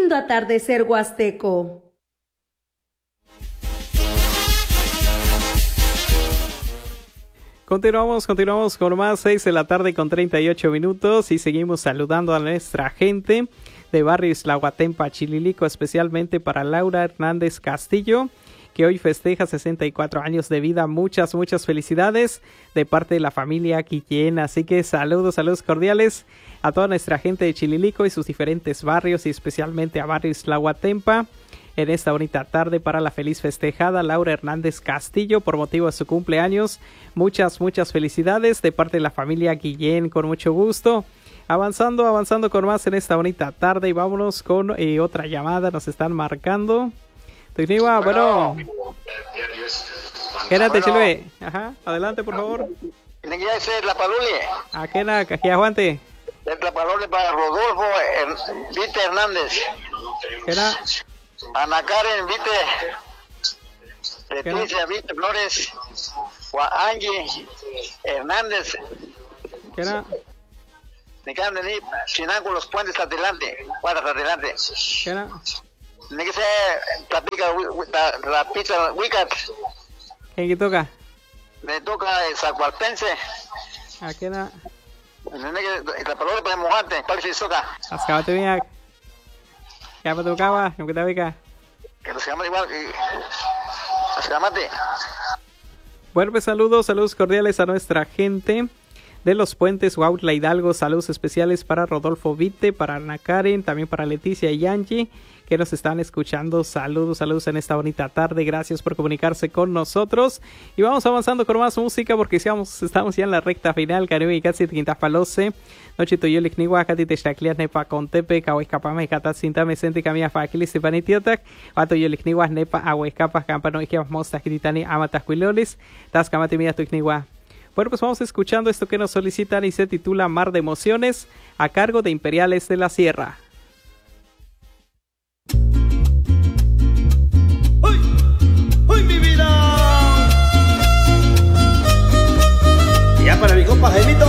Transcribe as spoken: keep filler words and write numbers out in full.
escuchando Atardecer Huasteco. Continuamos, continuamos con más, seis de la tarde con treinta y ocho minutos y seguimos saludando a nuestra gente de barrio Islahuatempa, Chililico, especialmente para Laura Hernández Castillo, que hoy festeja sesenta y cuatro años de vida. Muchas, muchas felicidades de parte de la familia Guillén. Así que saludos, saludos cordiales a toda nuestra gente de Chililico y sus diferentes barrios y especialmente a barrio Islahuatempa en esta bonita tarde para la feliz festejada Laura Hernández Castillo por motivo de su cumpleaños. Muchas, muchas felicidades de parte de la familia Guillén, con mucho gusto. Avanzando, avanzando con más en esta bonita tarde y vámonos con eh, otra llamada. Nos están marcando. Tecniwa, bueno. Quédate, Chilve. Ajá, adelante, por favor. La palule. ¿A qué na, que aguante? La palule para Rodolfo Vite Hernández. ¿Qué na? Ana Karen Vite. Leticia Vite Flores. Juan Angie Hernández. ¿Qué na? Me quedan de Chinán con los puentes adelante. Cuadras adelante. ¿Qué na? Me que se la pica la pizza Wicat. ¿Quién toca? Me toca el Zacualpense. ¿A qué na? La palabra para mojarte, para que se toca. Ascabate bien. ¿Qué me tocaba? ¿No que te ubica? Que se llama igual que Ascamate. Bueno, pues saludos, saludos cordiales a nuestra gente de los puentes Huautla Hidalgo. Saludos especiales para Rodolfo Vite, para Ana Karen, también para Leticia y Angie, que nos están escuchando. Saludos, saludos en esta bonita tarde. Gracias por comunicarse con nosotros. Y vamos avanzando con más música porque estamos, estamos ya en la recta final. Caribe y casi Quintapalose. Noche tuyo Licnigua, Cati Textaclias, Nepa Contepe, Cahuescapame, Catat Sintame, Sente Camia Faquilis, Stepanitiotac, Vato yo Licnigua, Nepa, Ahuescapas, Campano, Iquias, Mostas, Gritani, Amatascuilolis, Tascamate, Mira Tuicnigua. Bueno, pues vamos escuchando esto que nos solicitan y se titula Mar de Emociones, a cargo de Imperiales de la Sierra.